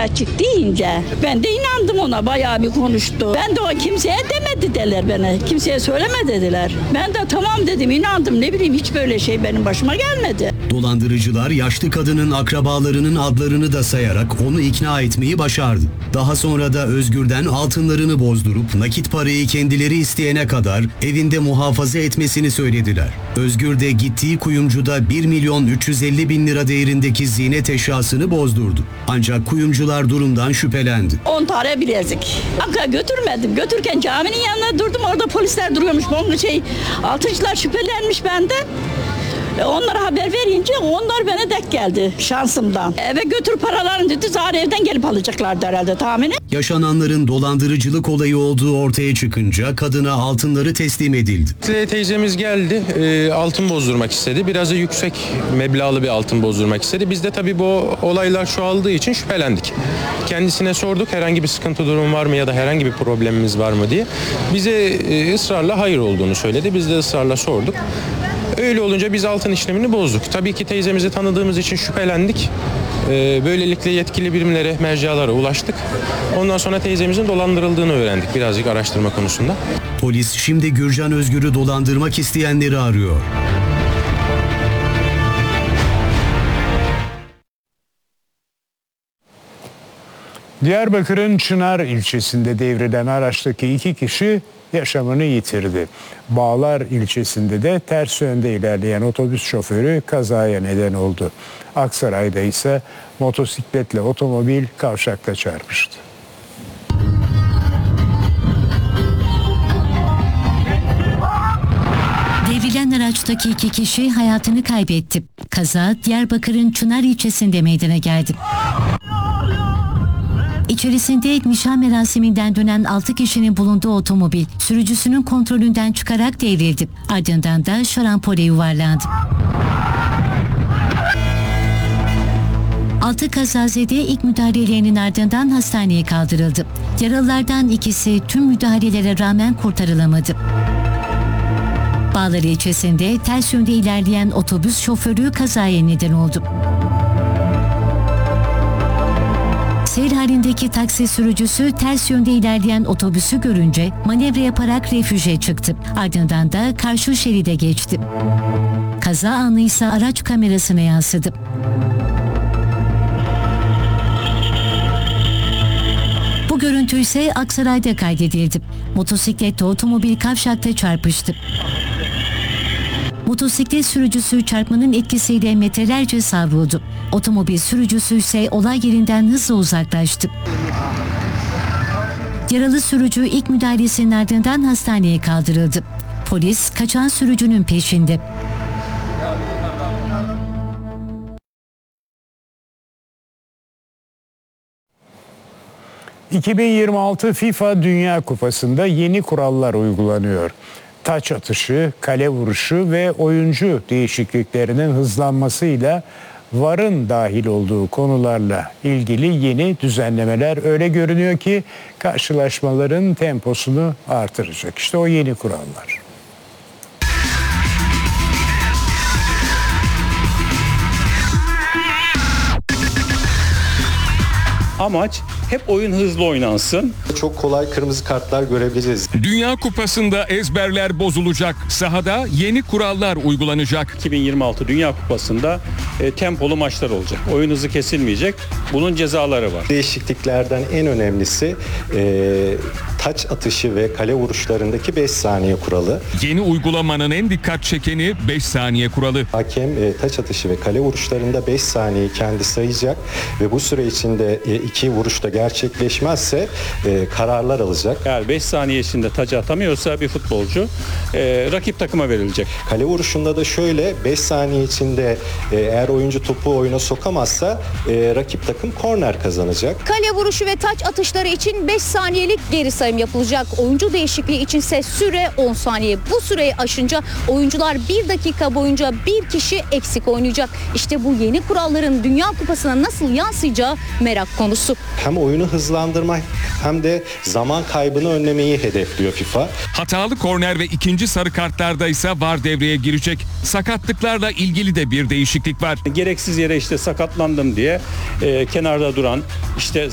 açık deyince ben de inandım ona, bayağı bir konuştu. Ben de o kimseye demedi dediler bana. Kimseye söyleme dediler. Ben de tamam dedim, inandım. Ne bileyim, hiç böyle şey benim başıma gelmedi. Dolandırıcılar yaşlı kadının akrabalarının adlarını da sayarak onu ikna etmeyi başardı. Daha sonra da Özgür'den altınlarını bozdurup nakit parayı kendileri isteyene kadar evinde muhafaza etmesini söylediler. Özgür de gittiği kuyumcuda 1.350.000 lira değerindeki ziynet eşyasını bozdurdu. Ancak kuyumcular durumdan şüphelendi. 10 tane bilezik. Ankara'ya götürmedim. Götürürken caminin yanına durdum. Orada polisler duruyormuş. Altıncılar şüphelenmiş benden. Onlara haber verince onlar bana denk geldi şansımdan. Eve götür paralarını dedi. Zar evden gelip alacaklardı herhalde tahmini. Yaşananların dolandırıcılık olayı olduğu ortaya çıkınca kadına altınları teslim edildi. Teyzemiz geldi, altın bozdurmak istedi. Biraz da yüksek meblağlı bir altın bozdurmak istedi. Biz de tabii bu olaylar çoğaldığı için şüphelendik. Kendisine sorduk, herhangi bir sıkıntı durum var mı ya da herhangi bir problemimiz var mı diye. Bize ısrarla hayır olduğunu söyledi. Biz de ısrarla sorduk. Öyle olunca biz altın işlemini bozduk. Tabii ki teyzemizi tanıdığımız için şüphelendik. Böylelikle yetkili birimlere, mercialara ulaştık. Ondan sonra teyzemizin dolandırıldığını öğrendik birazcık araştırma konusunda. Polis şimdi Gürcan Özgür'ü dolandırmak isteyenleri arıyor. Diyarbakır'ın Çınar ilçesinde devrilen araçtaki 2 kişi yaşamını yitirdi. Bağlar ilçesinde de ters yönde ilerleyen otobüs şoförü kazaya neden oldu. Aksaray'da ise motosikletle otomobil kavşakta çarpıştı. Devrilen araçtaki 2 kişi hayatını kaybetti. Kaza Diyarbakır'ın Çınar ilçesinde meydana geldi. İçerisinde nişan merasiminden dönen 6 kişinin bulunduğu otomobil sürücüsünün kontrolünden çıkarak devrildi. Ardından da şarampole yuvarlandı. 6 kazazede ilk müdahalelerinin ardından hastaneye kaldırıldı. Yaralılardan ikisi tüm müdahalelere rağmen kurtarılamadı. Bağlar ilçesinde ters yönde ilerleyen otobüs şoförü kazaya neden oldu. Seyir halindeki taksi sürücüsü ters yönde ilerleyen otobüsü görünce manevra yaparak refüje çıktı. Ardından da karşı şeride geçti. Kaza anı ise araç kamerasına yansıdı. Bu görüntü ise Aksaray'da kaydedildi. Motosikletle otomobil kavşakta çarpıştı. Motosiklet sürücüsü çarpmanın etkisiyle metrelerce savruldu. Otomobil sürücüsü ise olay yerinden hızla uzaklaştı. Yaralı sürücü ilk müdahalesinin ardından hastaneye kaldırıldı. Polis kaçan sürücünün peşinde. ...2026 FIFA Dünya Kupası'nda yeni kurallar uygulanıyor. Taç atışı, kale vuruşu ve oyuncu değişikliklerinin hızlanmasıyla VAR'ın dahil olduğu konularla ilgili yeni düzenlemeler öyle görünüyor ki karşılaşmaların temposunu artıracak. İşte o yeni kurallar. Amaç hep oyun hızlı oynansın. Çok kolay kırmızı kartlar görebileceğiz. Dünya Kupası'nda ezberler bozulacak. Sahada yeni kurallar uygulanacak. 2026 Dünya Kupası'nda tempolu maçlar olacak. Oyun hızı kesilmeyecek. Bunun cezaları var. Değişikliklerden en önemlisi taç atışı ve kale vuruşlarındaki 5 saniye kuralı. Yeni uygulamanın en dikkat çekeni 5 saniye kuralı. Hakem taç atışı ve kale vuruşlarında 5 saniye kendi sayacak ve bu süre içinde 2 vuruşta gerçekleşmezse kararlar alacak. Eğer 5 saniye içinde taç atamıyorsa bir futbolcu rakip takıma verilecek. Kale vuruşunda da şöyle 5 saniye içinde eğer oyuncu topu oyuna sokamazsa rakip takım korner kazanacak. Kale vuruşu ve taç atışları için 5 saniyelik geri sayım yapılacak. Oyuncu değişikliği içinse süre 10 saniye. Bu süreyi aşınca oyuncular 1 dakika boyunca bir kişi eksik oynayacak. İşte bu yeni kuralların Dünya Kupası'na nasıl yansıyacağı merak konusu. Hem oyunu hızlandırmak hem de zaman kaybını önlemeyi hedefliyor FIFA. Hatalı korner ve ikinci sarı kartlarda ise VAR devreye girecek. Sakatlıklarla ilgili de bir değişiklik var. Gereksiz yere işte sakatlandım diye kenarda duran, işte